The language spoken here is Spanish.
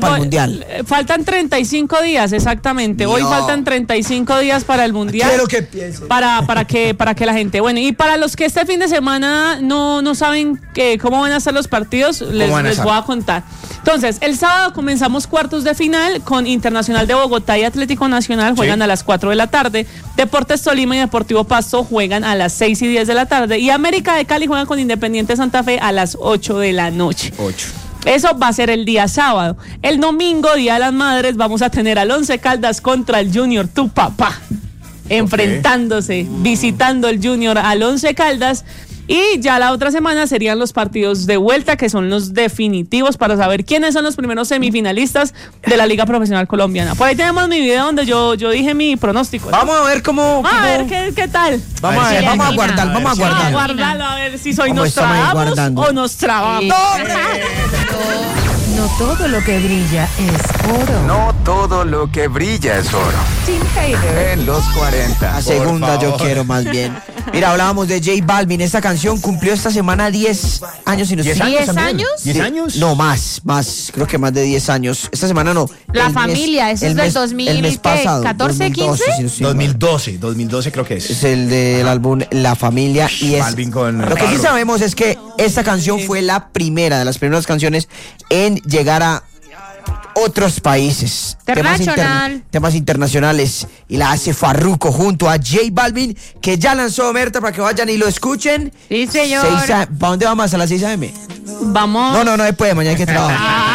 para el Mundial. Faltan 35 días, exactamente. Hoy faltan 35 días para el Mundial. Quiero que piensen. Para que la gente... Bueno, y para los que este fin de semana no saben cómo van a ser los partidos, les voy a contar. Entonces, el sábado comenzamos cuartos de final con Internacional de Bogotá y Atlético Nacional, juegan a las 4 de la tarde. Deportes Tolima y Deportivo Pasto juegan a las 6 y 10 de la tarde. Y América de Cali juegan con Independiente Santa Fe a las 8 de la noche. 8. Eso va a ser el día sábado. El domingo, Día de las Madres, vamos a tener al Once Caldas contra el Junior, tu papá. Enfrentándose, visitando el Junior al Once Caldas. Y ya la otra semana serían los partidos de vuelta, que son los definitivos para saber quiénes son los primeros semifinalistas de la Liga Profesional Colombiana. Por ahí tenemos mi video donde yo dije mi pronóstico. Vamos a ver cómo... A ver qué tal. Vamos a guardarlo. Vamos a guardarlo, a ver si soy Nostradamus o Nostradamus. No todo lo que brilla es oro. No todo lo que brilla es oro. Tim Hader. En los 40. La segunda yo quiero más bien. Mira, hablábamos de J Balvin. Esta canción cumplió esta semana 10 años. Y no sé. ¿10 años? ¿10 años? No, más. Creo que más de 10 años. Esta semana no. La familia, eso es del 2014, 15. 2012 creo que es. Es el del álbum La Familia. Y es Balvin con lo que sí sabemos es que esta canción fue la primera de las primeras canciones en llegar a otros países, temas internacionales, y la hace Farruko junto a J Balvin, que ya lanzó Merta para que vayan y lo escuchen. Sí, señor. ¿Para dónde vamos? ¿A las 6 a.m.? Vamos. No, después, mañana hay que trabajar.